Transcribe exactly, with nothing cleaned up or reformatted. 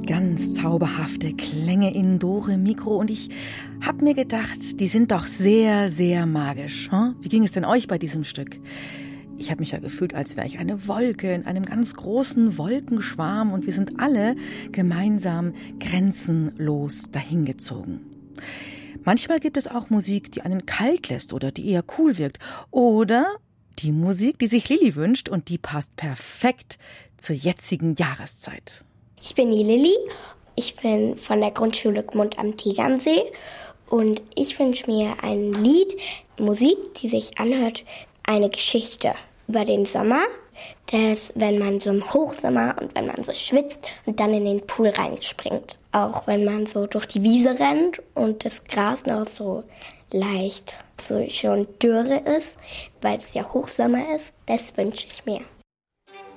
ganz zauberhafte Klänge in Dore Mikro und ich habe mir gedacht, die sind doch sehr, sehr magisch. Hm? Wie ging es denn euch bei diesem Stück? Ich habe mich ja gefühlt, als wäre ich eine Wolke in einem ganz großen Wolkenschwarm und wir sind alle gemeinsam grenzenlos dahingezogen. Manchmal gibt es auch Musik, die einen kalt lässt oder die eher cool wirkt. Oder die Musik, die sich Lilly wünscht und die passt perfekt zur jetzigen Jahreszeit. Ich bin die Lilly, ich bin von der Grundschule Gmund am Tegernsee und ich wünsche mir ein Lied, Musik, die sich anhört, eine Geschichte über den Sommer, dass wenn man so im Hochsommer und wenn man so schwitzt und dann in den Pool reinspringt. Auch wenn man so durch die Wiese rennt und das Gras noch so leicht so schon Dürre ist, weil es ja Hochsommer ist, das wünsche ich mir.